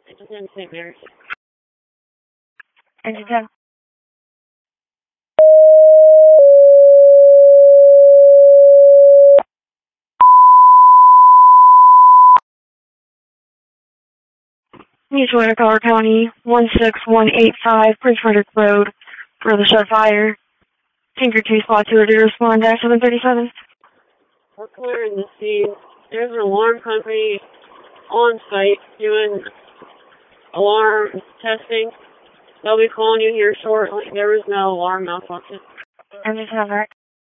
It's in St. Mary's. Engine 10. Mutual Air Collar County, 16185 Prince Frederick Road, for the shut fire. Tinker 2 Spot 2 to respond, dash 737. We're clearing the scene. There's an alarm company on site doing alarm testing. They'll be calling you here shortly. There is no alarm malfunction. Engine 10, right?